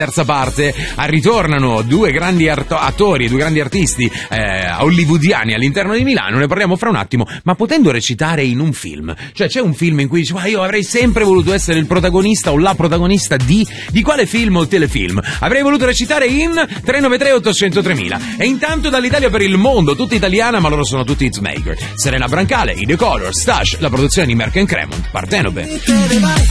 terza parte ritornano due grandi attori, due grandi artisti hollywoodiani all'interno di Milano, ne parliamo fra un attimo, ma potendo recitare in un film, cioè c'è un film in cui dici, ma io avrei sempre voluto essere il protagonista o la protagonista di quale film o telefilm, avrei voluto recitare in 393 800 3000, e intanto dall'Italia per il mondo, tutta italiana ma loro sono tutti hitmaker, Serena Brancale, i The Color, Stash, la produzione di Merck & Cremont, Partenope.